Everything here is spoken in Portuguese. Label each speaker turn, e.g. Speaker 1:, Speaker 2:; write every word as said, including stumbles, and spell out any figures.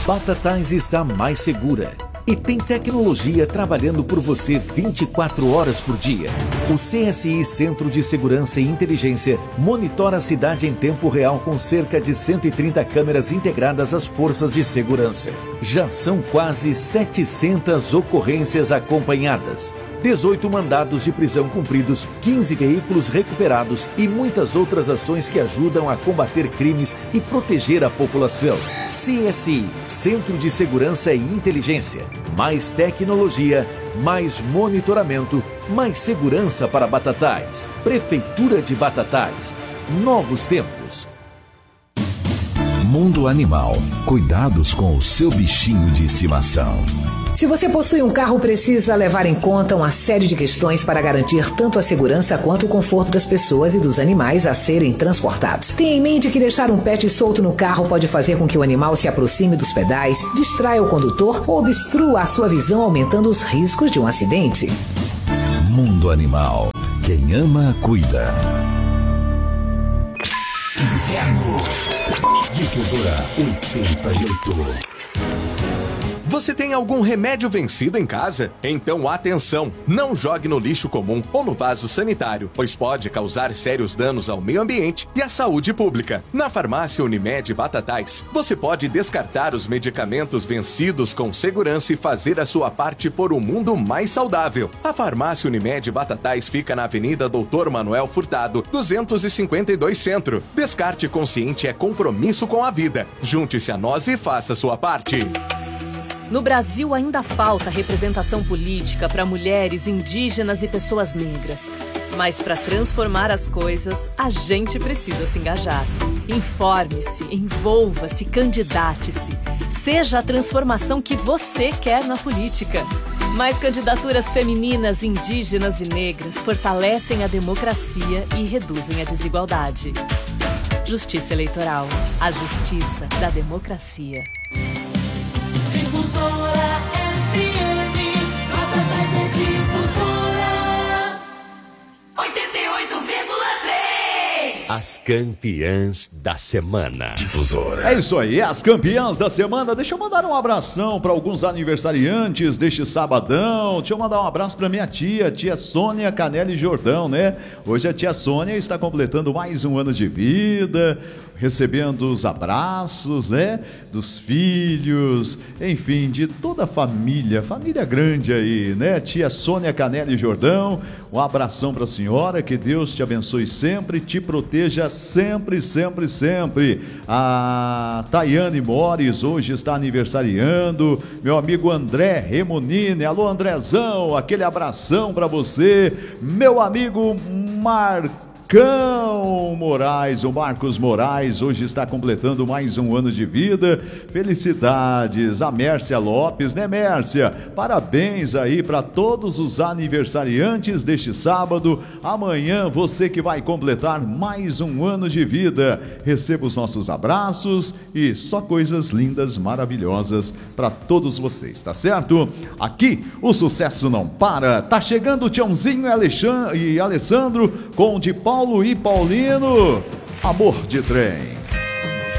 Speaker 1: Batatais está mais segura e tem tecnologia trabalhando por você vinte e quatro horas por dia. O C S I Centro de Segurança e Inteligência monitora a cidade em tempo real com cerca de cento e trinta câmeras integradas às forças de segurança. Já são quase setecentas ocorrências acompanhadas, dezoito mandados de prisão cumpridos, quinze veículos recuperados e muitas outras ações que ajudam a combater crimes e proteger a população. C S I, Centro de Segurança e Inteligência. Mais tecnologia, mais monitoramento, mais segurança para Batatais. Prefeitura de Batatais. Novos tempos.
Speaker 2: Mundo Animal. Cuidados com o seu bichinho de estimação.
Speaker 3: Se você possui um carro, precisa levar em conta uma série de questões para garantir tanto a segurança quanto o conforto das pessoas e dos animais a serem transportados. Tenha em mente que deixar um pet solto no carro pode fazer com que o animal se aproxime dos pedais, distraia o condutor ou obstrua a sua visão, aumentando os riscos de um acidente.
Speaker 2: Mundo Animal. Quem ama, cuida.
Speaker 4: Inverno. Difusora oitenta e oito.
Speaker 5: Você tem algum remédio vencido em casa? Então atenção! Não jogue no lixo comum ou no vaso sanitário, pois pode causar sérios danos ao meio ambiente e à saúde pública. Na farmácia Unimed Batatais, você pode descartar os medicamentos vencidos com segurança e fazer a sua parte por um mundo mais saudável. A farmácia Unimed Batatais fica na Avenida Doutor Manuel Furtado, duzentos e cinquenta e dois Centro. Descarte consciente é compromisso com a vida. Junte-se a nós e faça a sua parte.
Speaker 6: No Brasil ainda falta representação política para mulheres, indígenas e pessoas negras. Mas para transformar as coisas, a gente precisa se engajar. Informe-se, envolva-se, candidate-se. Seja a transformação que você quer na política. Mais candidaturas femininas, indígenas e negras fortalecem a democracia e reduzem a desigualdade. Justiça Eleitoral. A justiça da democracia.
Speaker 7: Difusora F M, Batatais é Difusora oitenta e oito vírgula três.
Speaker 8: As campeãs da semana.
Speaker 4: Difusora.
Speaker 9: É isso aí, as campeãs da semana. Deixa eu mandar um abração para alguns aniversariantes deste sabadão. Deixa eu mandar um abraço para minha tia, tia Sônia Canelli Jordão, né? Hoje a tia Sônia está completando mais um ano de vida, recebendo os abraços, né, dos filhos, enfim, de toda a família, família grande aí, né, tia Sônia Canelli Jordão, um abração para a senhora, que Deus te abençoe sempre, te proteja sempre, sempre, sempre. A Tayane Mores hoje está aniversariando, meu amigo André Remonini, alô Andrezão, aquele abração para você, meu amigo Marcos Marcão Moraes, o Marcos Moraes, hoje está completando mais um ano de vida. Felicidades a Mércia Lopes, né, Mércia? Parabéns aí para todos os aniversariantes deste sábado. Amanhã você que vai completar mais um ano de vida. Receba os nossos abraços e só coisas lindas, maravilhosas para todos vocês, tá certo? Aqui o sucesso não para. Tá chegando o Tiãozinho e Alessandro com o de Paulo Paulo e Paulino, Amor de Trem.